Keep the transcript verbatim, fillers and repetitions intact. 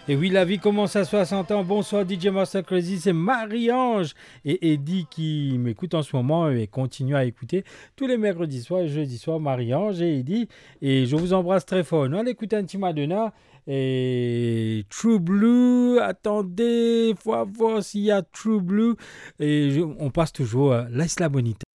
Et oui, la vie commence à soixante ans. Bonsoir D J Master Crazy, c'est Marie-Ange et Eddie qui m'écoute en ce moment et continue à écouter tous les mercredis soirs et jeudis soirs. Marie-Ange et Eddie, et je vous embrasse très fort. Nous allons écouter un petit Madonna et True Blue. Attendez, faut voir s'il y a True Blue. Et je- on passe toujours à La Isla Bonita.